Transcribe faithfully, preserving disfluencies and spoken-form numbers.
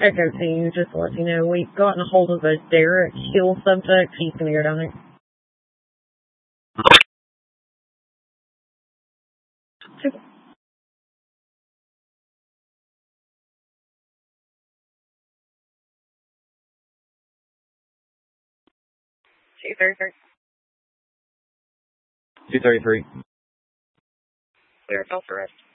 Echo Team, just to let you know, we've gotten a hold of a Derek Hill subject. He's going to go down there. Two thirty-three. two thirty-three. Clear, self-arrest.